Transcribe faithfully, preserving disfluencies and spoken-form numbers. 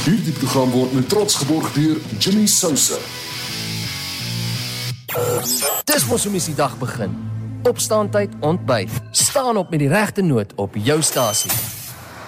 Hierdie program word met trots geborg deur Jimmy Sousa. Dis mos hoe mens die dag begin. Opstaan tyd, ontbyt. Staan op met die regte noot op jou stasie.